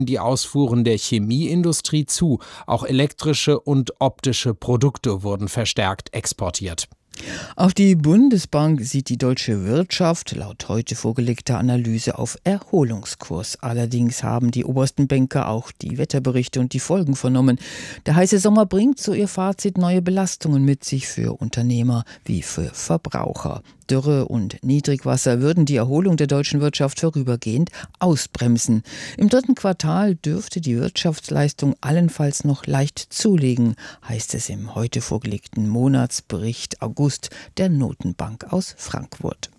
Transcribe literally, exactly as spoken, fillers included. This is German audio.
die Ausfuhren der Chemieindustrie zu. Auch elektrische und optische Produkte wurden verstärkt exportiert. Auch die Bundesbank sieht die deutsche Wirtschaft laut heute vorgelegter Analyse auf Erholungskurs. Allerdings haben die obersten Banker auch die Wetterberichte und die Folgen vernommen. Der heiße Sommer bringt, so ihr Fazit, neue Belastungen mit sich für Unternehmer wie für Verbraucher. Dürre und Niedrigwasser würden die Erholung der deutschen Wirtschaft vorübergehend ausbremsen. Im dritten Quartal dürfte die Wirtschaftsleistung allenfalls noch leicht zulegen, heißt es im heute vorgelegten Monatsbericht August der Notenbank aus Frankfurt.